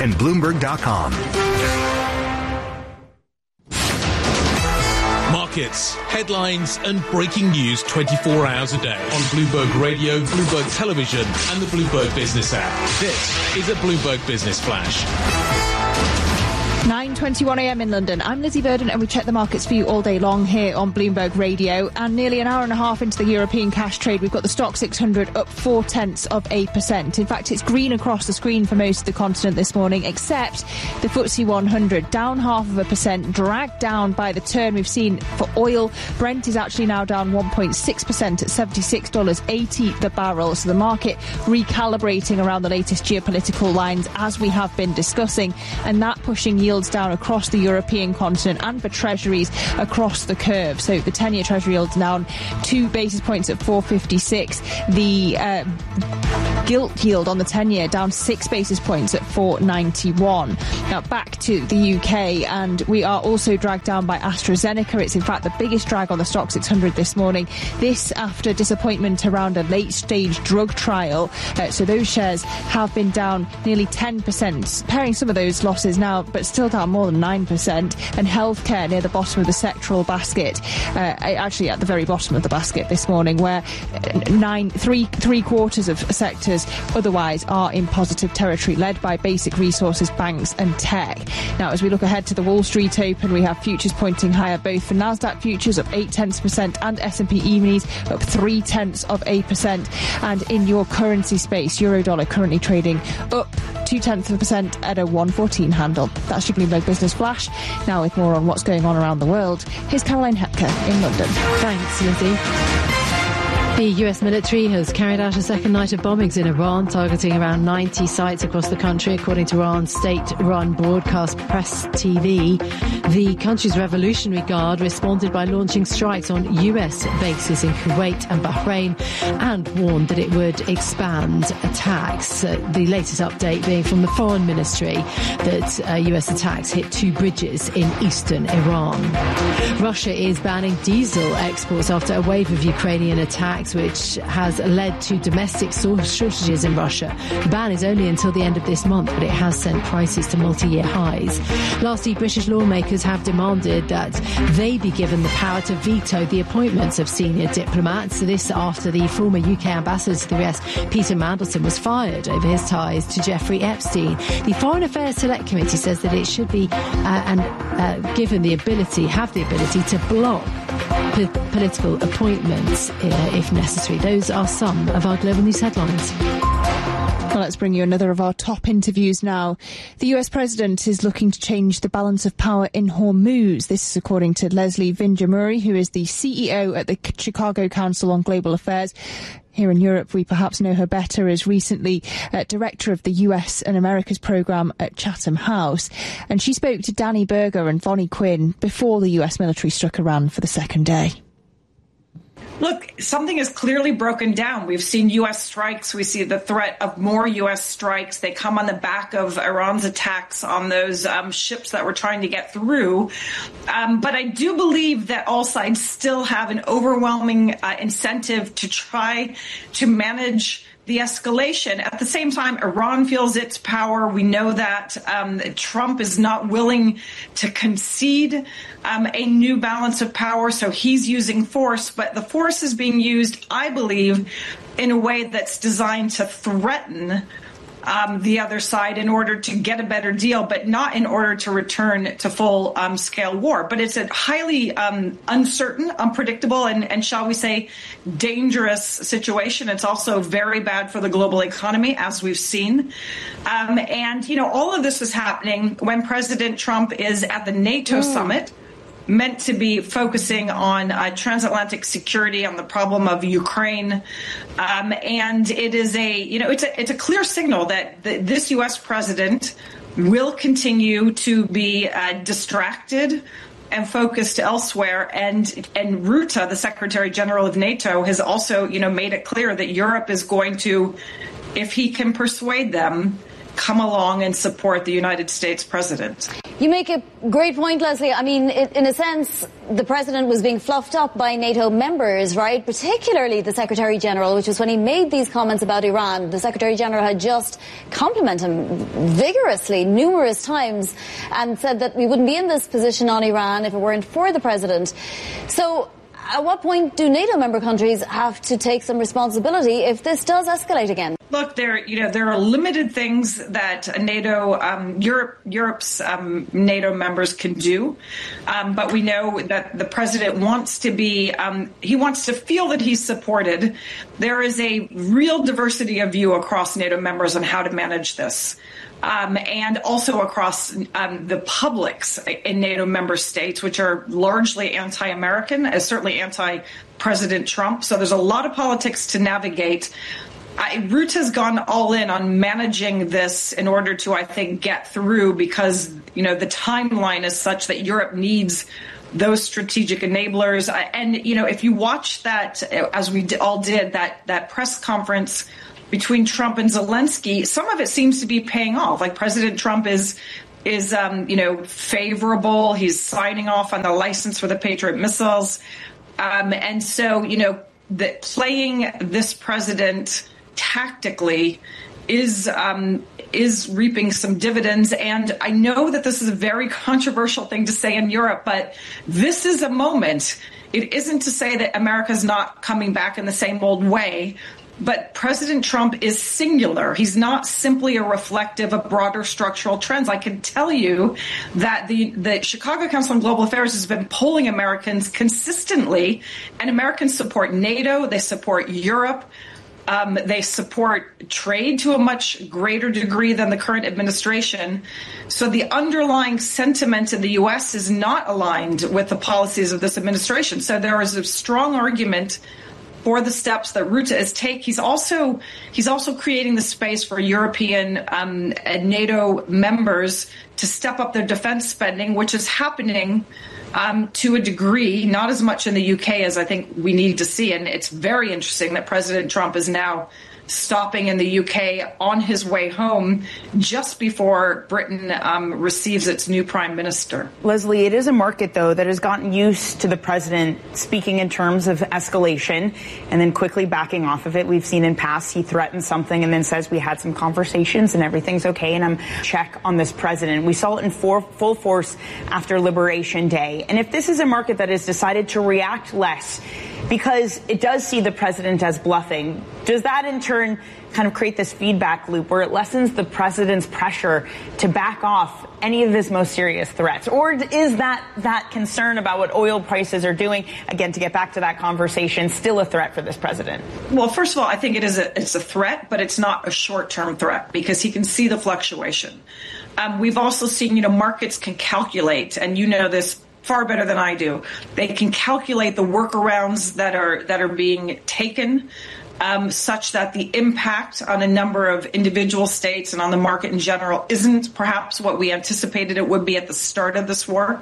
and Bloomberg.com. Markets, headlines and breaking news 24 hours a day on Bloomberg Radio, Bloomberg Television and the Bloomberg Business app. This is a Bloomberg Business Flash. 9:21 a.m. in London. I'm Lizzie Burden and we check the markets for you all day long here on Bloomberg Radio. And nearly an hour and a half into the European cash trade, we've got the Stoxx 600 up 0.4%. In fact, it's green across the screen for most of the continent this morning, except the FTSE 100, down 0.5%, dragged down by the turn we've seen for oil. Brent is actually now down 1.6% at $76.80 the barrel. So the market recalibrating around the latest geopolitical lines as we have been discussing, and that pushing yields down across the European continent and for treasuries across the curve. So the 10-year treasury yields down 2 basis points at 4.56. The gilt yield on the 10-year down 6 basis points at 4.91. Now back to the UK, and we are also dragged down by AstraZeneca. It's in fact the biggest drag on the Stoxx 600 this morning. This after disappointment around a late-stage drug trial. So those shares have been down nearly 10%, paring some of those losses now, but still down more than 9%. And healthcare near the bottom of the sectoral basket, actually at the very bottom of the basket this morning, where three quarters of sectors otherwise are in positive territory, led by basic resources, banks and tech. Now, as we look ahead to the Wall Street Open, we have futures pointing higher, both for Nasdaq futures up 0.8% and S&P E-minis up 0.3%. And in your currency space, euro-dollar currently trading up 0.2% at a 1.14 handle. That's your Bloomberg Business Flash. Now with more on what's going on around the world, here's Caroline Hepker in London. Thanks, Lizzie. The US military has carried out a second night of bombings in Iran, targeting around 90 sites across the country, according to Iran's state-run broadcast Press TV. The country's Revolutionary Guard responded by launching strikes on US bases in Kuwait and Bahrain and warned that it would expand attacks. The latest update being from the Foreign Ministry that US attacks hit 2 bridges in eastern Iran. Russia is banning diesel exports after a wave of Ukrainian attacks, which has led to domestic shortages in Russia. The ban is only until the end of this month, but it has sent prices to multi-year highs. Lastly, British lawmakers have demanded that they be given the power to veto the appointments of senior diplomats. This after the former UK ambassador to the US, Peter Mandelson, was fired over his ties to Jeffrey Epstein. The Foreign Affairs Select Committee says that it should be given the ability to block political appointments if necessary. Those are some of our global news headlines. Well, let's bring you another of our top interviews now. The US president is looking to change the balance of power in Hormuz. This is according to Leslie Vinja-Murray, who is the CEO at the Chicago Council on Global Affairs. Here in Europe, we perhaps know her better as recently director of the US and Americas programme at Chatham House. And she spoke to Danny Berger and Vonnie Quinn before the US military struck Iran for the second day. Look, something is clearly broken down. We've seen U.S. strikes. We see the threat of more U.S. strikes. They come on the back of Iran's attacks on those ships that were trying to get through. But I do believe that all sides still have an overwhelming incentive to try to manage the escalation. At the same time, Iran feels its power. We know that Trump is not willing to concede a new balance of power, so he's using force. But the force is being used, I believe, in a way that's designed to threaten the other side in order to get a better deal, but not in order to return to full-scale war. But it's a highly uncertain, unpredictable, and shall we say, dangerous situation. It's also very bad for the global economy, as we've seen. And, you know, all of this is happening when President Trump is at the NATO summit, meant to be focusing on transatlantic security, on the problem of Ukraine. And it is it's a clear signal that this U.S. president will continue to be distracted and focused elsewhere. And Rutte, the Secretary General of NATO, has also, made it clear that Europe is going to, if he can persuade them, come along and support the United States president. You make a great point, Leslie. I mean, in a sense, the president was being fluffed up by NATO members, right? Particularly the Secretary General, which was when he made these comments about Iran. The Secretary General had just complimented him vigorously numerous times and said that we wouldn't be in this position on Iran if it weren't for the president. So at what point do NATO member countries have to take some responsibility if this does escalate again? Look, there are limited things that Europe's NATO members can do, but we know that the president wants to be. He wants to feel that he's supported. There is a real diversity of view across NATO members on how to manage this. And also across the publics in NATO member states, which are largely anti-American, certainly anti-President Trump. So there's a lot of politics to navigate. Rutte has gone all in on managing this in order to, I think, get through because, the timeline is such that Europe needs those strategic enablers. And, if you watch that, as we all did, that press conference between Trump and Zelensky, some of it seems to be paying off. Like President Trump is favorable. He's signing off on the license for the Patriot missiles. And so, that playing this president tactically is reaping some dividends. And I know that this is a very controversial thing to say in Europe, but this is a moment. It isn't to say that America's not coming back in the same old way, but President Trump is singular. He's not simply a reflective of broader structural trends. I can tell you that the Chicago Council on Global Affairs has been polling Americans consistently, and Americans support NATO, they support Europe, they support trade to a much greater degree than the current administration. So the underlying sentiment in the U.S. is not aligned with the policies of this administration. So there is a strong argument for the steps that Rutte is taking. He's also creating the space for European and NATO members to step up their defense spending, which is happening to a degree, not as much in the UK as I think we need to see. And it's very interesting that President Trump is now stopping in the UK on his way home just before Britain receives its new prime minister. Leslie, it is a market, though, that has gotten used to the president speaking in terms of escalation and then quickly backing off of it. We've seen in past he threatens something and then says we had some conversations and everything's okay and I'm check on this president. We saw it in full force after Liberation Day. And if this is a market that has decided to react less because it does see the president as bluffing, does that in turn kind of create this feedback loop where it lessens the president's pressure to back off any of his most serious threats? Or is that concern about what oil prices are doing, again, to get back to that conversation, still a threat for this president? Well, first of all, I think it's a threat, but it's not a short-term threat because he can see the fluctuation. We've also seen, markets can calculate, and this far better than I do. They can calculate the workarounds that are being taken such that the impact on a number of individual states and on the market in general isn't perhaps what we anticipated it would be at the start of this war.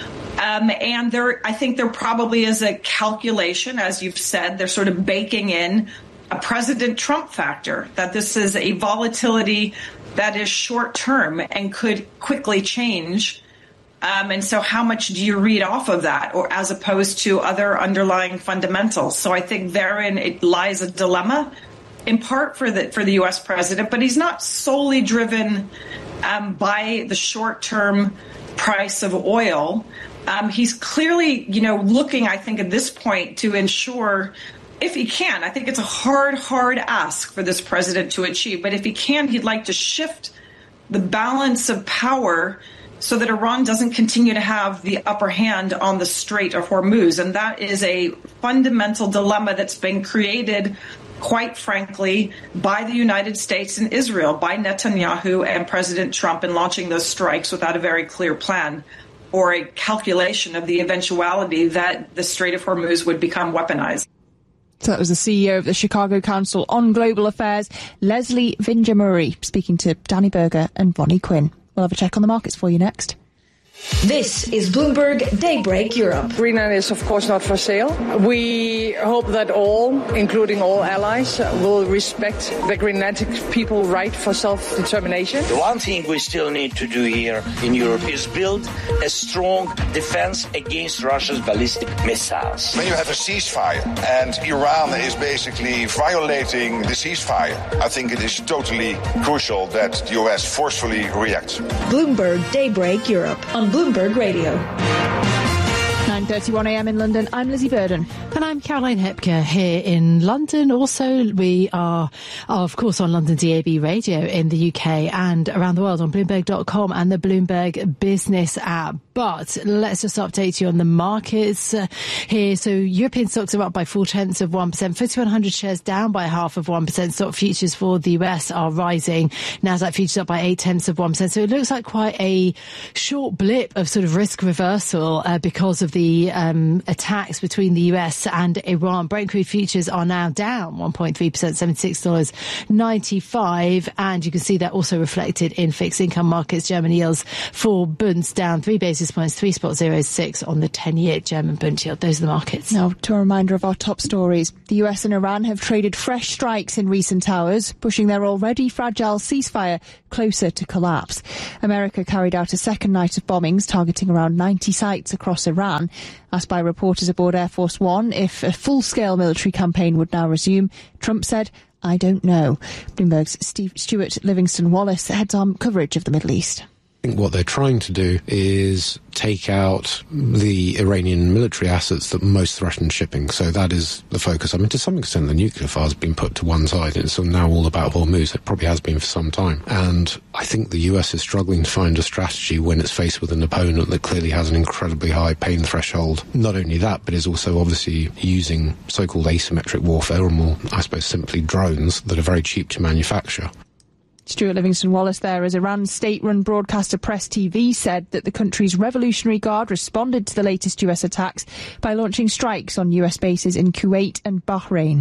And I think there probably is a calculation, as you've said, they're sort of baking in a President Trump factor, that this is a volatility that is short term and could quickly change. And so how much do you read off of that, or as opposed to other underlying fundamentals? So I think therein it lies a dilemma, in part for the U.S. president, but he's not solely driven by the short-term price of oil. He's clearly, looking, I think, at this point to ensure, if he can, I think it's a hard ask for this president to achieve, but if he can, he'd like to shift the balance of power so that Iran doesn't continue to have the upper hand on the Strait of Hormuz. And that is a fundamental dilemma that's been created, quite frankly, by the United States and Israel, by Netanyahu and President Trump in launching those strikes without a very clear plan or a calculation of the eventuality that the Strait of Hormuz would become weaponized. So that was the CEO of the Chicago Council on Global Affairs, Leslie Vinger-Murray, speaking to Danny Berger and Ronnie Quinn. We'll have a check on the markets for you next. This is Bloomberg Daybreak Europe. Greenland is, of course, not for sale. We hope that all, including all allies, will respect the Greenlandic people's right for self-determination. The one thing we still need to do here in Europe is build a strong defense against Russia's ballistic missiles. When you have a ceasefire and Iran is basically violating the ceasefire, I think it is totally crucial that the US forcefully reacts. Bloomberg Daybreak Europe on Bloomberg Radio. 9:31 a.m. in London. I'm Lizzie Burden. And I'm Caroline Hepker here in London. Also, we are, of course, on London DAB radio in the UK and around the world on Bloomberg.com and the Bloomberg Business app. But let's just update you on the markets here. So European stocks are up by 0.4%. FTSE 100 shares down by 0.5%. Stock futures for the US are rising. Nasdaq futures up by 0.8%. So it looks like quite a short blip of sort of risk reversal because of the attacks between the US and Iran. Brent crude futures are now down 1.3%, $76.95. And you can see that also reflected in fixed income markets. German yields for Bunds down 3 basis points, 3.06 on the 10-year German Bund yield. Those are the markets. Now, to a reminder of our top stories. The US and Iran have traded fresh strikes in recent hours, pushing their already fragile ceasefire closer to collapse. America carried out a second night of bombings targeting around 90 sites across Iran. Asked by reporters aboard Air Force One if a full-scale military campaign would now resume, Trump said, "I don't know." Bloomberg's Stuart Livingston-Wallace heads on coverage of the Middle East. I think what they're trying to do is take out the Iranian military assets that most threaten shipping. So that is the focus. I mean, to some extent, the nuclear file has been put to one side. It's now all about Hormuz. It probably has been for some time. And I think the US is struggling to find a strategy when it's faced with an opponent that clearly has an incredibly high pain threshold. Not only that, but is also obviously using so-called asymmetric warfare, or more, I suppose, simply drones that are very cheap to manufacture. Stuart Livingston-Wallace there, as Iran's state-run broadcaster Press TV said that the country's Revolutionary Guard responded to the latest US attacks by launching strikes on US bases in Kuwait and Bahrain.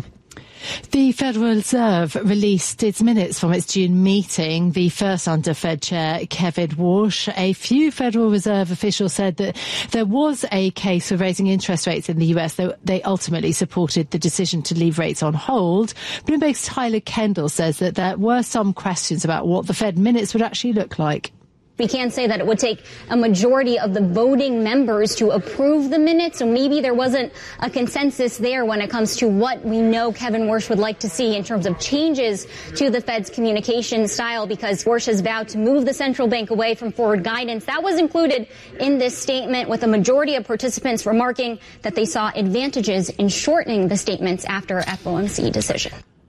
The Federal Reserve released its minutes from its June meeting. The first under Fed Chair Kevin Warsh. A few Federal Reserve officials said that there was a case for raising interest rates in the US, though they ultimately supported the decision to leave rates on hold. Bloomberg's Tyler Kendall says that there were some questions about what the Fed minutes would actually look like. We can say that it would take a majority of the voting members to approve the minutes, so maybe there wasn't a consensus there when it comes to what we know Kevin Warsh would like to see in terms of changes to the Fed's communication style, because Warsh has vowed to move the central bank away from forward guidance. That was included in this statement, with a majority of participants remarking that they saw advantages in shortening the statements after FOMC decision.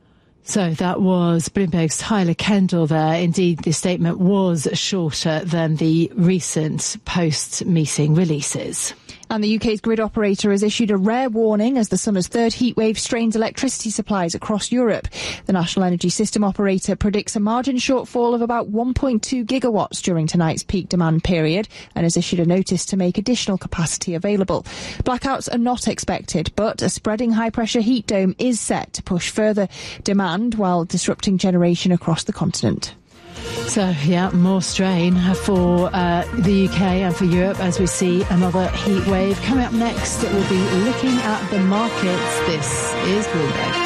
So that was Bloomberg's Tyler Kendall there. Indeed, the statement was shorter than the recent post-meeting releases. And the UK's grid operator has issued a rare warning as the summer's third heatwave strains electricity supplies across Europe. The National Energy System operator predicts a margin shortfall of about 1.2 gigawatts during tonight's peak demand period and has issued a notice to make additional capacity available. Blackouts are not expected, but a spreading high-pressure heat dome is set to push further demand while disrupting generation across the continent. So, yeah, more strain for the UK and for Europe as we see another heat wave. Coming up next, we'll be looking at the markets. This is Bloomberg.